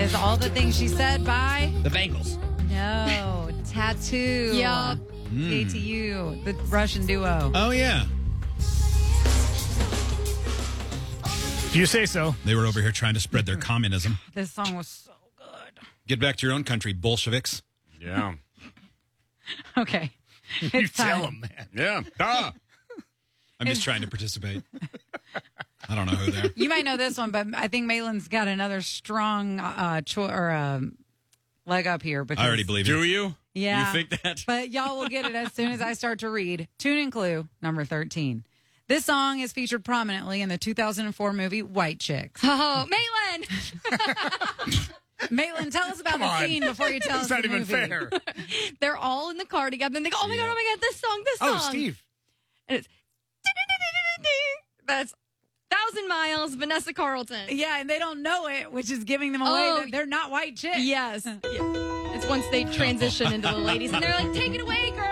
is All the Things She Said by... The Bangles. No, Tattoo. Yup. ATU, the Russian duo. Oh, yeah. If you say so. They were over here trying to spread their communism. This song was so good. Get back to your own country, Bolsheviks. Yeah. Okay. You It's tell time. them, man. Yeah. Ah. I'm just trying to participate. I don't know who they are. You might know this one, but I think Maitland's got another strong leg up here. Because, I already believe Do you. you? Yeah. You think that? But y'all will get it as soon as I start to read. Tune and clue, number 13. This song is featured prominently in the 2004 movie White Chicks. Oh, Maitland! Maitland, tell us about Come the on. scene before you tell us It's not the even movie. fair. They're all in the car together, and they go, oh, my God, this song. Oh, Steve. And it's... That's 1,000 Miles, Vanessa Carlton. Yeah, and they don't know it, which is giving them away Oh. that they're not white chicks. Yes. Yeah. It's once they transition into the ladies, and they're like, take it away, girl.